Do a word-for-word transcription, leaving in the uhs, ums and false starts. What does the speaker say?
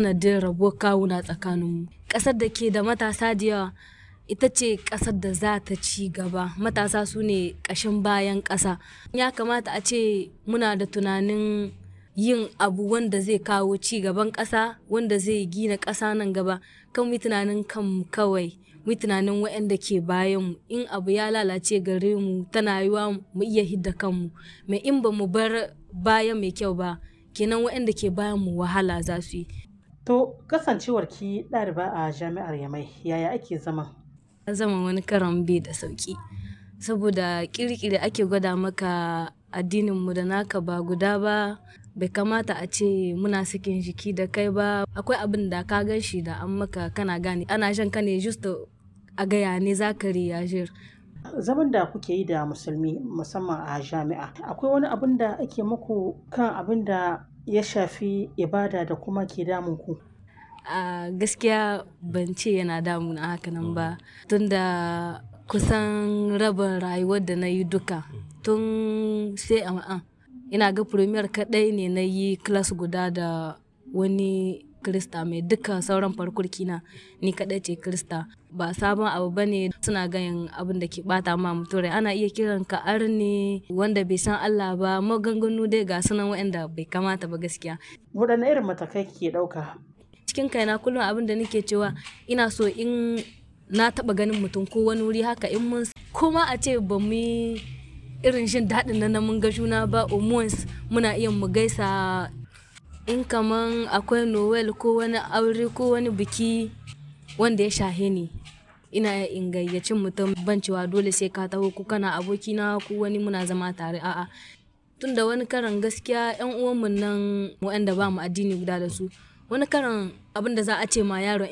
sanadin rabuwar kawuna tsakaninmu. Ƙasar da ke da matasa da yawa ita ce ƙasar da za ta ci gaba. Matasa su ne ƙashin bayan ƙasa. Ya kamata a ce muna da tunanin yin abu wanda zai kawo ci gaban ƙasa, wanda zai gina ƙasa nan gaba. Kan mu tunanin kanmu kawai, mu tunanin waɗanda ke bayanmu. In abu ya lalace gare mu tana yiwa mu iya hidda kanmu. Mai in ba mu bar baya mai kyau ba, kenan waɗanda ke bayanmu wahala za su yi. To kasancewar ki ɗaliba a jami'ar Yamai, yaya ake zama? Zama wani karan bai da sauƙi. Saboda ƙirƙiri ake gwada maka addininmu da naka ba guda ba. Bai kamata a ce muna sakin jiki da kai ba. Akwai abin da ka gan shi da an maka kana gane. Ana jan ka ne just a gaya ne za ka riyajir. Zaman da kuke yi da musulmi musamman a jami'a, akwai wani abin da ake muku kan abin da ya shafi ibada da kuma ke damun ku? A gaskiya ban ce yana damuna haka nan ba. Tunda kusan rabin rayuwar da na yi duka tun sai a ina ga premier kaɗai ne na yi class guda da wani Krista mai dukkan sauran farkurkina ni kaɗai ce Krista. Ba sabon abu ba ne suna ganin abin da ke bata ma mutum rai. Ana iya kiran ka arne wanda bai san Allah ba, maganganu dai ga sunan waɗanda bai kamata ba gaskiya. Waɗanne irin matakai kike ɗauka? Cikin kaina kullum abin da nake cewa ina so in na taɓa ganin mutum ko wani wuri haka in mun kuma a ce ba mu yi irin jin daɗin nan mun ga juna ba, omons muna iya mu gaisa. In kaman akwai Noel ko wani aure ko wani biki wanda ya shahe ni, ina in gayyaci mutum ban cewa dole sai ka taho ko kana abokina ko wani muna zama tare a'a. Tunda wani karan gaskiya ƴan uwanmu nan waɗanda ba mu addini guda da su, wani karan abin da za a ce ma yaron